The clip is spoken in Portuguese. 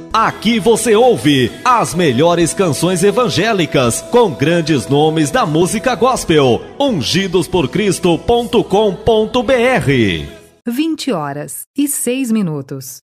Aqui você ouve as melhores canções evangélicas com grandes nomes da música gospel. Ungidosporcristo.com.br. 20h06.